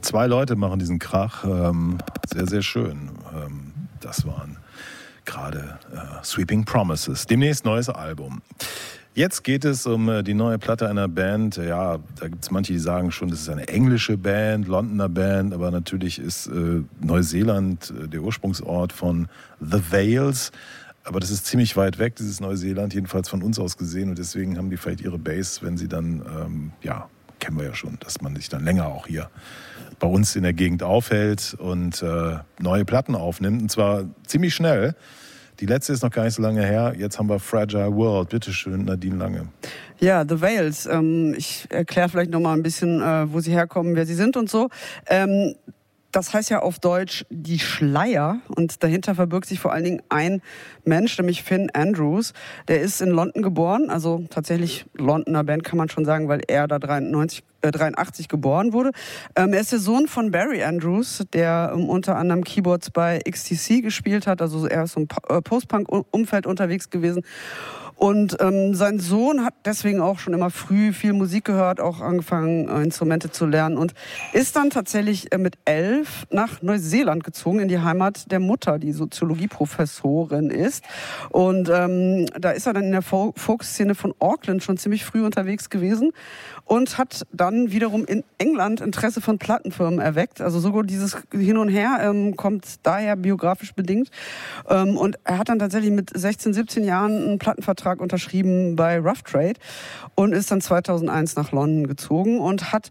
2 Leute machen diesen Krach. Sehr, sehr schön. Das waren gerade Sweeping Promises. Demnächst neues Album. Jetzt geht es um die neue Platte einer Band. Ja, da gibt es manche, die sagen schon, das ist eine englische Band, Londoner Band, aber natürlich ist Neuseeland der Ursprungsort von The Vales. Aber das ist ziemlich weit weg, dieses Neuseeland, jedenfalls von uns aus gesehen. Und deswegen haben die vielleicht ihre Base, wenn sie dann, kennen wir ja schon, dass man sich dann länger auch hier bei uns in der Gegend aufhält und neue Platten aufnimmt. Und zwar ziemlich schnell. Die letzte ist noch gar nicht so lange her. Jetzt haben wir Fragile World. Bitte schön, Nadine Lange. Ja, The Vales. Ich erkläre vielleicht noch mal ein bisschen, wo sie herkommen, wer sie sind und so. Das heißt ja auf Deutsch die Schleier, und dahinter verbirgt sich vor allen Dingen ein Mensch, nämlich Finn Andrews. Der ist in London geboren, also tatsächlich Londoner Band kann man schon sagen, weil er da 83 geboren wurde. Er ist der Sohn von Barry Andrews, der unter anderem Keyboards bei XTC gespielt hat, also er ist so im Post-Punk-Umfeld unterwegs gewesen. Und sein Sohn hat deswegen auch schon immer früh viel Musik gehört, auch angefangen, Instrumente zu lernen, und ist dann tatsächlich mit 11 nach Neuseeland gezogen, in die Heimat der Mutter, die Soziologieprofessorin ist. Und da ist er dann in der Folk-Szene von Auckland schon ziemlich früh unterwegs gewesen und hat dann wiederum in England Interesse von Plattenfirmen erweckt. Also sogar dieses Hin und Her kommt daher biografisch bedingt. Und er hat dann tatsächlich mit 16, 17 Jahren einen Plattenvertrag unterschrieben bei Rough Trade und ist dann 2001 nach London gezogen und hat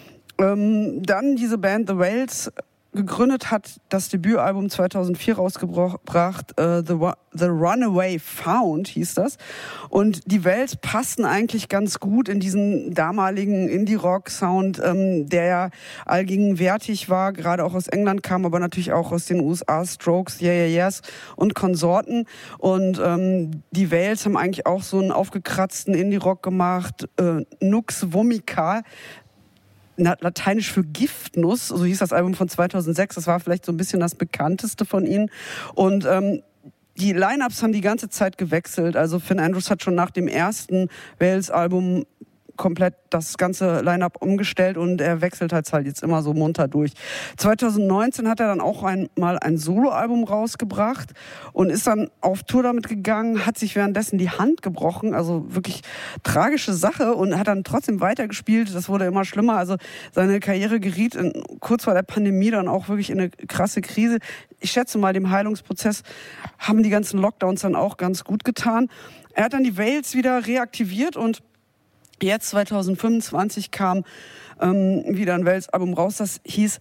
dann diese Band The Vales gegründet, hat das Debütalbum 2004 rausgebracht, The Runaway Found hieß das. Und die Vales passten eigentlich ganz gut in diesen damaligen Indie-Rock-Sound, der ja allgegenwärtig war, gerade auch aus England kam, aber natürlich auch aus den USA, Strokes, Yeah Yeah Yeahs und Konsorten. Und die Vales haben eigentlich auch so einen aufgekratzten Indie-Rock gemacht, Nux Vomica, lateinisch für Giftnuss, so hieß das Album von 2006, das war vielleicht so ein bisschen das bekannteste von ihnen. Und die Line-Ups haben die ganze Zeit gewechselt, also Finn Andrews hat schon nach dem ersten Vales-Album komplett das ganze Line-Up umgestellt und er wechselt halt jetzt immer so munter durch. 2019 hat er dann auch mal ein Soloalbum rausgebracht und ist dann auf Tour damit gegangen, hat sich währenddessen die Hand gebrochen, also wirklich tragische Sache, und hat dann trotzdem weitergespielt. Das wurde immer schlimmer, also seine Karriere geriet kurz vor der Pandemie dann auch wirklich in eine krasse Krise. Ich schätze mal, dem Heilungsprozess haben die ganzen Lockdowns dann auch ganz gut getan. Er hat dann die Vales wieder reaktiviert und jetzt 2025 kam wieder ein Vales-Album raus, das hieß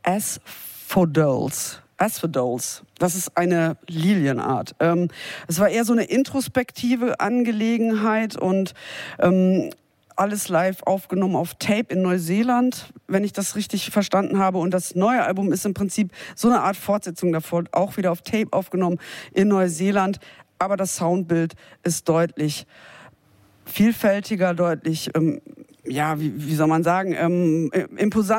Asphodoles. Das ist eine Lilienart. Es war eher so eine introspektive Angelegenheit und alles live aufgenommen auf Tape in Neuseeland, wenn ich das richtig verstanden habe. Und das neue Album ist im Prinzip so eine Art Fortsetzung davon, auch wieder auf Tape aufgenommen in Neuseeland. Aber das Soundbild ist deutlich vielfältiger, deutlich, wie soll man sagen, imposant.